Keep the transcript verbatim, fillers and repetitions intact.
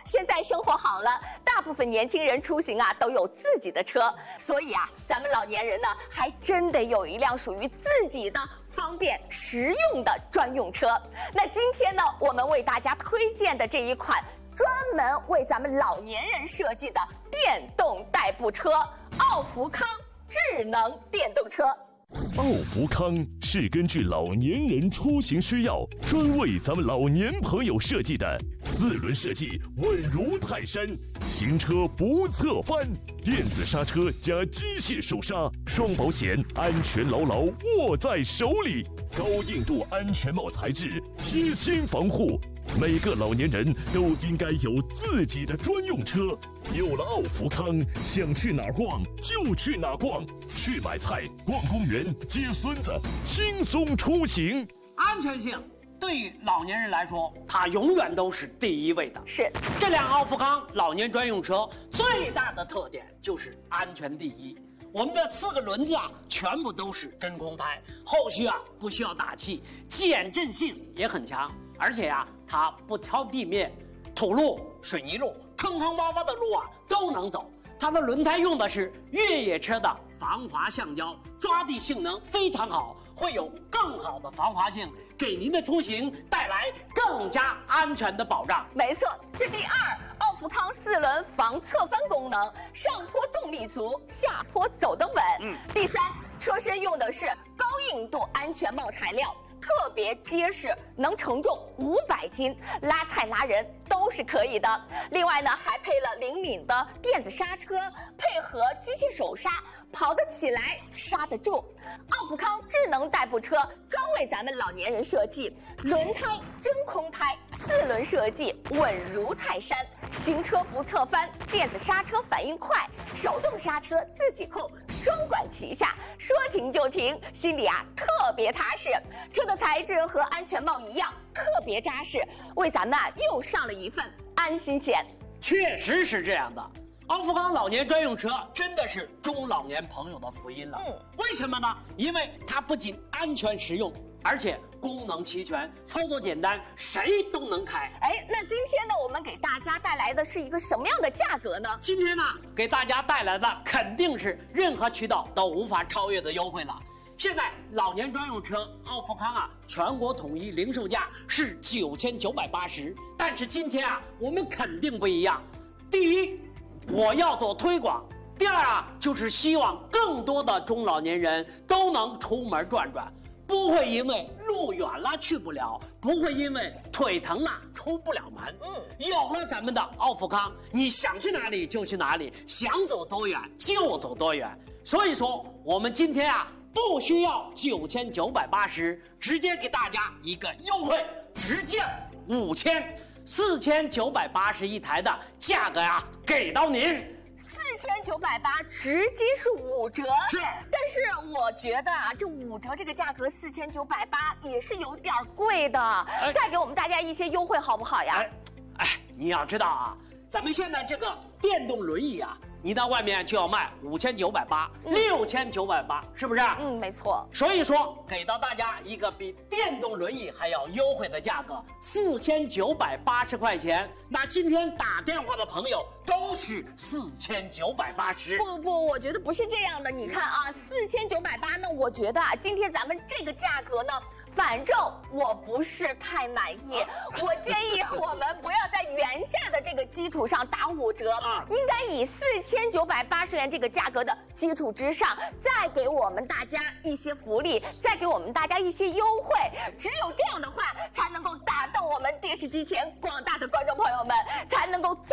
现在生活好了，大部分年轻人出行啊都有自己的车，所以啊，咱们老年人呢还真得有一辆属于自己的方便实用的专用车。那今天呢，我们为大家推荐的这一款专门为咱们老年人设计的电动代步车——奥福康智能电动车。 奥福康是根据老年人出行需要，专为咱们老年朋友设计的，四轮设计稳如泰山，行车不侧翻，电子刹车加机械手刹，双保险，安全牢牢握在手里，高硬度安全帽材质，贴心防护。每个老年人都应该有自己的专用车，有了奥福康，想去哪儿逛就去哪儿逛，去买菜、逛公园、接孙子，轻松出行。 安全性对于老年人来说，它永远都是第一位的。 是， 这辆奥福康老年专用车最大的特点就是安全第一。我们的四个轮子啊，全部都是真空胎，后续啊不需要打气，减震性也很强，而且啊它不挑地面，土路、水泥路、坑坑洼洼的路啊都能走。它的轮胎用的是越野车的防滑橡胶，抓地性能非常好，会有更好的防滑性，给您的出行带来更加安全的保障。 没错，这第二，奥福康四轮防侧翻功能，上坡动力足，下坡走得稳。嗯。第三，车身用的是高硬度安全帽材料，特别结实，能承重五百斤，拉菜拉人都是可以的。另外呢，还配了灵敏的电子刹车，配合机械手刹，跑得起来，刹得住。奥福康智能代步车专为咱们老年人设计，轮胎真空胎，四轮设计稳如泰山，行车不侧翻，电子刹车反应快，手动刹车自己控，双管齐下，说停就停，心里啊特别踏实。车的材质和安全帽一样，特别扎实，为咱们啊又上了一份安心险。 确实是这样的，奥福康老年专用车真的是中老年朋友的福音了。嗯，为什么呢？因为它不仅安全实用，而且功能齐全，操作简单，谁都能开。 哎，那今天呢，我们给大家带来的是一个什么样的价格呢？ 今天呢，给大家带来的肯定是任何渠道都无法超越的优惠了。现在老年专用车奥福康啊，全国统一零售价是九千九百八十，但是今天啊，我们肯定不一样。第一，我要做推广；第二啊，就是希望更多的中老年人都能出门转转，不会因为路远了去不了，不会因为腿疼了出不了门。嗯，有了咱们的奥福康，你想去哪里就去哪里，想走多远就走多远。所以说，我们今天啊，不需要九千九百八十，直接给大家一个优惠，直降五千，四千九百八十一台的价格呀，给到您。 四千九百八直接是五折， 是。 但是我觉得啊，这五折这个价格四千九百八也是有点贵的，哎、再给我们大家一些优惠好不好呀？ 哎，哎，你要知道啊，咱们现在这个电动轮椅啊，你到外面就要卖五千九百八、六千九百八，是不是？ 嗯，没错。 所以说，给到大家一个比电动轮椅还要优惠的价格，四千九百八十块钱。那今天打电话的朋友都是四千九百八十。 不不，我觉得不是这样的。你看啊，四千九百八呢，我觉得啊，今天咱们这个价格呢，反正我不是太满意。我建议我们不要在原价的这个基础上打五折，应该以四千九百八十元这个价格的基础之上，再给我们大家一些福利，再给我们大家一些优惠。只有这样的话，才能够打动我们电视机前广大的观众朋友们，才能够再